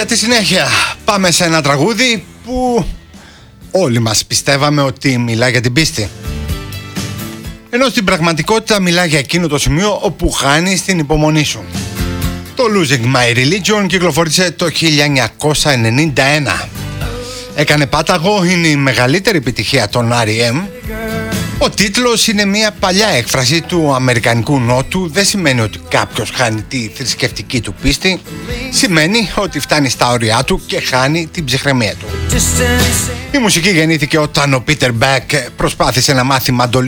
Για τη συνέχεια πάμε σε ένα τραγούδι που όλοι μας πιστεύαμε ότι μιλά για την πίστη, ενώ στην πραγματικότητα μιλά για εκείνο το σημείο όπου χάνεις την υπομονή σου. Το Losing My Religion κυκλοφόρησε το 1991. Έκανε πάταγο, είναι η μεγαλύτερη επιτυχία των R.E.M. Ο τίτλος είναι μια παλιά έκφραση του Αμερικανικού Νότου. Δεν σημαίνει ότι κάποιος χάνει τη θρησκευτική του πίστη. Σημαίνει ότι φτάνει στα όρια του και χάνει την ψυχραιμία του. Η μουσική γεννήθηκε όταν ο Πίτερ Μπεκ προσπάθησε να μάθει μαντολίνο